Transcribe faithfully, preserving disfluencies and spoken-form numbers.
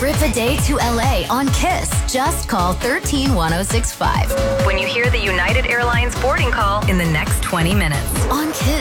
trip a day to L A on Kiss. Just call one three one oh six five when you hear the United Airlines boarding call in the next twenty minutes. On Kiss.